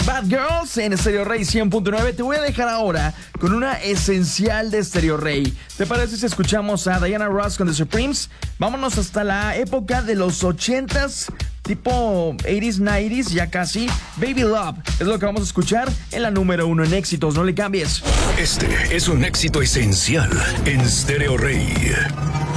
Bad Girls en Stereo Rey 100.9. Te voy a dejar ahora con una esencial de Stereo Rey. ¿Te parece si escuchamos a Diana Ross con The Supremes? Vámonos hasta la época de los 80s, tipo 80s, 90s, ya casi. Baby Love es lo que vamos a escuchar en la número 1 en éxitos. No le cambies. Este es un éxito esencial en Stereo Rey.